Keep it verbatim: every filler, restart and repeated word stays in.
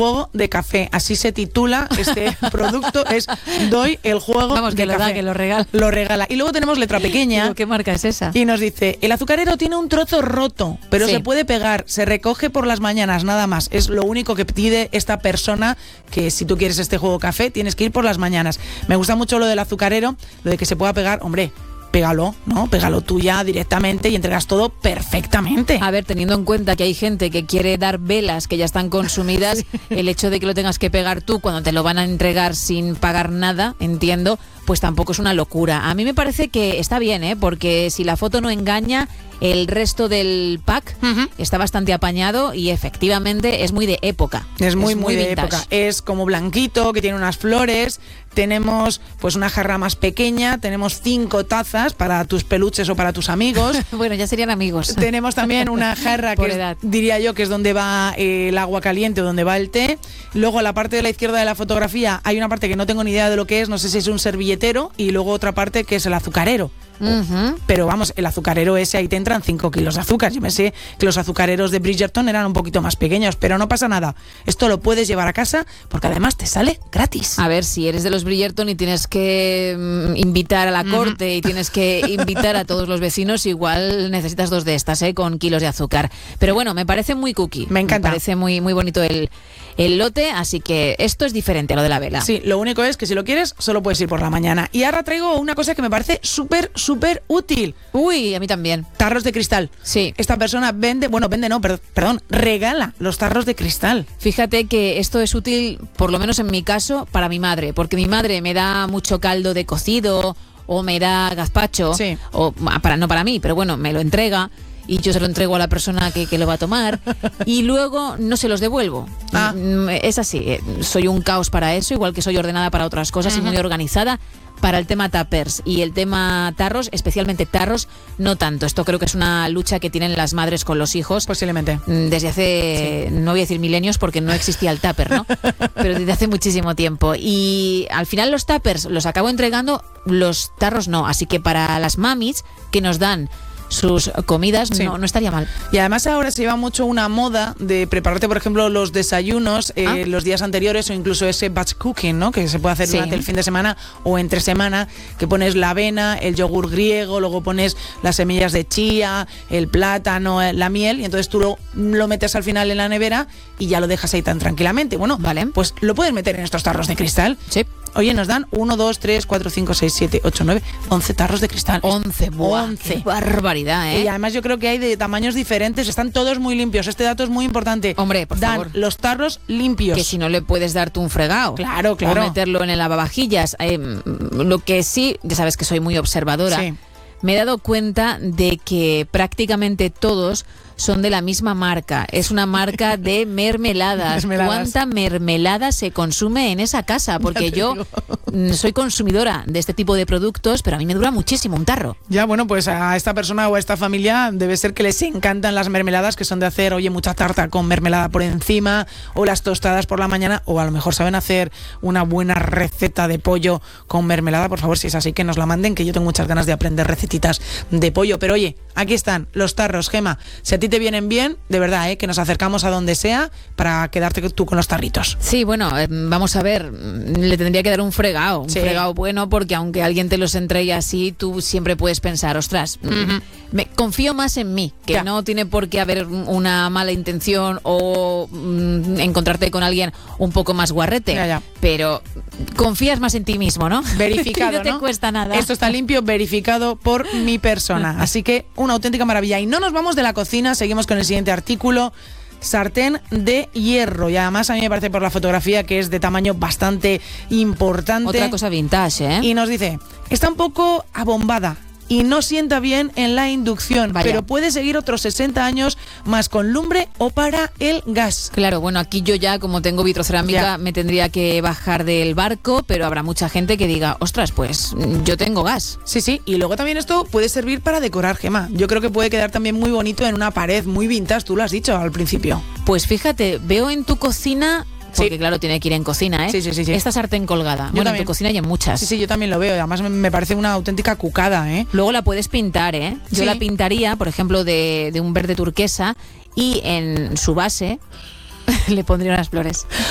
juego de café. Así se titula este producto, es Doy el juego Vamos, que de lo café. da, que lo regala. Lo regala. Y luego tenemos letra pequeña. Digo, ¿qué marca es esa? Y nos dice, el azucarero tiene un trozo roto, pero Sí. se puede pegar, se recoge por las mañanas, nada más. Es lo único que pide esta persona, que si tú quieres este juego café, tienes que ir por las mañanas. Me gusta mucho lo del azucarero, lo de que se pueda pegar, hombre, pégalo, ¿no? Pégalo tú ya directamente y entregas todo perfectamente. A ver, teniendo en cuenta que hay gente que quiere dar velas que ya están consumidas, sí. El hecho de que lo tengas que pegar tú cuando te lo van a entregar sin pagar nada, entiendo, pues tampoco es una locura. A mí me parece que está bien, ¿eh? Porque si la foto no engaña, el resto del pack uh-huh. está bastante apañado y efectivamente es muy de época. Es muy, es muy, muy de vintage. época. Es como blanquito, que tiene unas flores. Tenemos pues una jarra más pequeña. Tenemos cinco tazas para tus peluches o para tus amigos. Bueno, ya serían amigos. Tenemos también una jarra que es, diría yo que es donde va eh, el agua caliente o donde va el té. Luego a la parte de la izquierda de la fotografía hay una parte que no tengo ni idea de lo que es. No sé si es un servilletero. Y luego otra parte que es el azucarero. Uh-huh. Pero vamos, el azucarero ese, ahí te entran cinco kilos de azúcar. Yo me sé que los azucareros de Bridgerton eran un poquito más pequeños, pero no pasa nada. Esto lo puedes llevar a casa porque además te sale gratis. A ver, si eres de los Bridgerton y tienes que mm, invitar a la corte uh-huh. y tienes que invitar a todos los vecinos, igual necesitas dos de estas, ¿eh? Con kilos de azúcar. Pero bueno, me parece muy cookie. Me encanta. Me parece muy, muy bonito el, el lote, así que esto es diferente a lo de la vela. Sí, lo único es que si lo quieres, solo puedes ir por la mañana. Y ahora traigo una cosa que me parece súper, súper útil. Uy, a mí también. Tarros de cristal. Sí. Esta persona vende, bueno, vende no, perdón, perdón, regala los tarros de cristal. Fíjate que esto es útil, por lo menos en mi caso, para mi madre, porque mi madre me da mucho caldo de cocido o me da gazpacho, sí. o para no para mí, pero bueno, me lo entrega. Y yo se lo entrego a la persona que, que lo va a tomar y luego no se los devuelvo. Ah. Es así, soy un caos para eso, igual que soy ordenada para otras cosas uh-huh. y muy organizada para el tema tuppers y el tema tarros, especialmente tarros, no tanto. Esto creo que es una lucha que tienen las madres con los hijos. Posiblemente. Desde hace, sí. no voy a decir milenios porque no existía el tupper, ¿no? Pero desde hace muchísimo tiempo. Y al final los tuppers los acabo entregando, los tarros no. Así que para las mamis que nos dan sus comidas, sí. no, no estaría mal. Y además ahora se lleva mucho una moda de prepararte, por ejemplo, los desayunos eh, ah. los días anteriores o incluso ese batch cooking, ¿no? Que se puede hacer sí. durante el fin de semana o entre semana, que pones la avena, el yogur griego, luego pones las semillas de chía, el plátano, la miel, y entonces tú lo, lo metes al final en la nevera y ya lo dejas ahí tan tranquilamente. Bueno, vale. Pues lo puedes meter en estos tarros de cristal. Sí. Oye, nos dan uno, dos, tres, cuatro, cinco, seis, siete, ocho, nueve, once tarros de cristal. once, buah, once. Qué barbaridad, ¿eh? Y además yo creo que hay de tamaños diferentes, están todos muy limpios. Este dato es muy importante. Hombre, por dan favor. los tarros limpios. Que si no le puedes dar tú un fregado. Claro, claro. O meterlo en el lavavajillas. Eh, lo que sí, ya sabes que soy muy observadora, sí. me he dado cuenta de que prácticamente todos son de la misma marca. Es una marca de mermeladas. mermeladas. ¿Cuánta mermelada se consume en esa casa? Porque yo digo. soy consumidora de este tipo de productos, pero a mí me dura muchísimo un tarro. Ya, bueno, pues a esta persona o a esta familia debe ser que les encantan las mermeladas, que son de hacer, oye, mucha tarta con mermelada por encima, o las tostadas por la mañana, o a lo mejor saben hacer una buena receta de pollo con mermelada. Por favor, si es así, que nos la manden, que yo tengo muchas ganas de aprender recetitas de pollo. Pero oye, aquí están los tarros, Gema. Si a ti te vienen bien, de verdad, ¿eh? Que nos acercamos a donde sea para quedarte tú con los tarritos. Sí, bueno, eh, vamos a ver, le tendría que dar un fregado, un sí. fregado bueno, porque aunque alguien te los entregue así, tú siempre puedes pensar, ostras, uh-huh. me confío más en mí, que ya. no tiene por qué haber una mala intención o mm, encontrarte con alguien un poco más guarrete, ya, ya. pero confías más en ti mismo, ¿no? Verificado, no te ¿no? cuesta nada. Esto está limpio, verificado por mi persona. Así que una auténtica maravilla. Y no nos vamos de la cocina, seguimos con el siguiente artículo. Sartén de hierro. Y además a mí me parece por la fotografía que es de tamaño bastante importante. Otra cosa vintage, ¿eh? Y nos dice, está un poco abombada y no sienta bien en la inducción, Vaya. pero puede seguir otros sesenta años más con lumbre o para el gas. Claro, bueno, aquí yo ya, como tengo vitrocerámica, Ya. me tendría que bajar del barco, pero habrá mucha gente que diga, ostras, pues yo tengo gas. Sí, sí, y luego también esto puede servir para decorar, Gema. Yo creo que puede quedar también muy bonito en una pared muy vintage, tú lo has dicho al principio. Pues fíjate, veo en tu cocina... Porque sí. claro, tiene que ir en cocina, ¿eh? Sí, sí, sí, sí. Esta sartén colgada. Yo bueno, también. en tu cocina hay en muchas. Sí, sí, yo también lo veo. Además me, me parece una auténtica cucada, ¿eh? Luego la puedes pintar, ¿eh? Yo Sí. la pintaría, por ejemplo, de, de un verde turquesa y en su base le pondría unas flores.